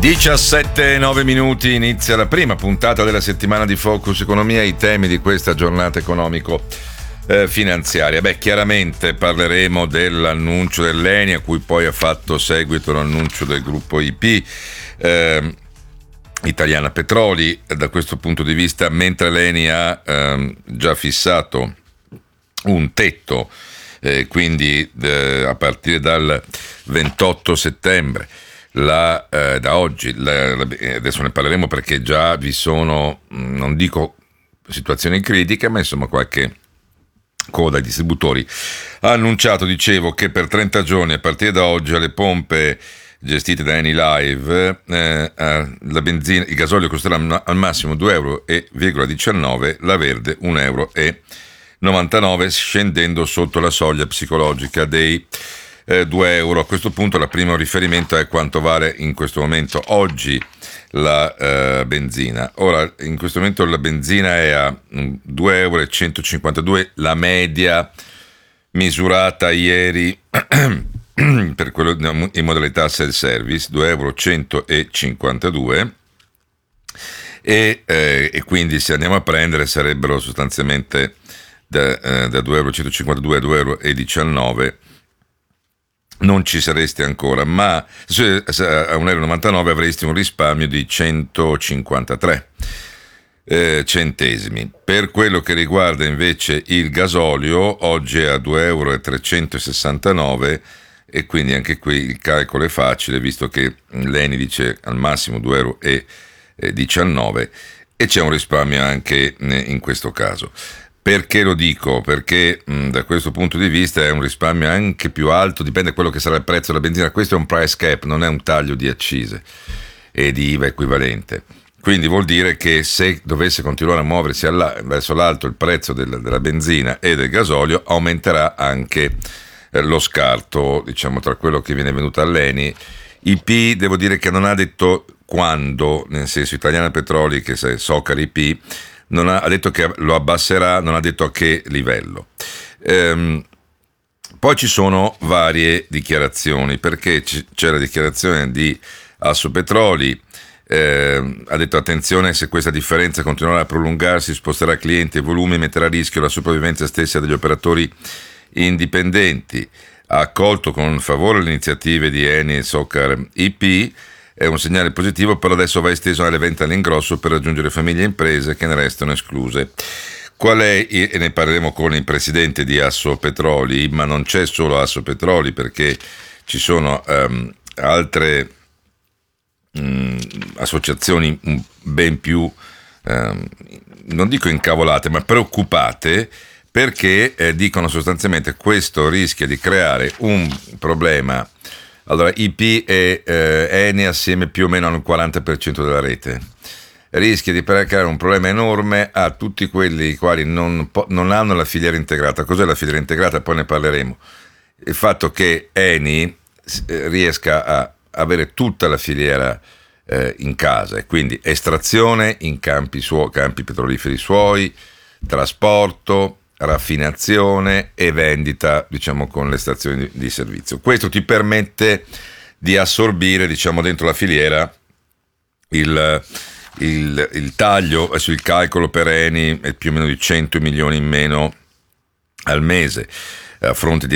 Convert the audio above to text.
17:09 minuti, inizia la prima puntata della settimana di Focus Economia, i temi di questa giornata economico-finanziaria. Chiaramente parleremo dell'annuncio dell'ENI, a cui poi ha fatto seguito l'annuncio del gruppo IP, Italiana Petroli. Da questo punto di vista, mentre l'ENI ha già fissato un tetto, quindi a partire dal 28 settembre, da oggi, adesso ne parleremo perché già vi sono, non dico situazioni critiche, ma insomma qualche coda di distributori ha annunciato, dicevo, che per 30 giorni a partire da oggi alle pompe gestite da Eni Live la benzina, il gasolio costerà al massimo 2,19 €, la verde 1,99 €, scendendo sotto la soglia psicologica dei 2 euro. A questo punto il primo riferimento è quanto vale in questo momento oggi la benzina. Ora, in questo momento la benzina è a 2,152 €, la media misurata ieri per quello in modalità self-service, 2,152 € e quindi se andiamo a prendere sarebbero sostanzialmente da 2,152 € a 2,19 €. Non ci saresti ancora, ma a 1,99 € avresti un risparmio di 153 centesimi. Per quello che riguarda invece il gasolio, oggi è a 2,369 € e quindi anche qui il calcolo è facile, visto che l'ENI dice al massimo 2,19 € e c'è un risparmio anche in questo caso. Perché lo dico? Perché da questo punto di vista è un risparmio anche più alto, dipende da quello che sarà il prezzo della benzina. Questo è un price cap, non è un taglio di accise e di IVA equivalente. Quindi vuol dire che se dovesse continuare a muoversi verso l'alto il prezzo della benzina e del gasolio, aumenterà anche lo scarto, diciamo, tra quello che viene venuto all'ENI. IP, devo dire che non ha detto quando, nel senso, Italiana Petroli, che se Socar IP, ha detto che lo abbasserà, non ha detto a che livello. Poi ci sono varie dichiarazioni, perché c'è la dichiarazione di Assopetroli, ha detto attenzione, se questa differenza continuerà a prolungarsi, sposterà clienti e volumi e metterà a rischio la sopravvivenza stessa degli operatori indipendenti. Ha accolto con favore le iniziative di Eni e Socar IP. È un segnale positivo, però adesso va esteso alle vendite all'ingrosso per raggiungere famiglie e imprese che ne restano escluse. Qual è? E ne parleremo con il presidente di Assopetroli, ma non c'è solo Assopetroli, perché ci sono altre associazioni ben più, non dico incavolate, ma preoccupate, perché dicono sostanzialmente questo rischia di creare un problema. Allora, IP e Eni assieme più o meno hanno il 40% della rete. Rischia di creare un problema enorme a tutti quelli i quali non hanno la filiera integrata. Cos'è la filiera integrata? Poi ne parleremo. Il fatto che Eni riesca a avere tutta la filiera in casa, e quindi estrazione in campi petroliferi suoi, trasporto, raffinazione e vendita, diciamo, con le stazioni di servizio. Questo ti permette di assorbire, diciamo, dentro la filiera il taglio. Sul calcolo per Eni è più o meno di 100 milioni in meno al mese, a fronte di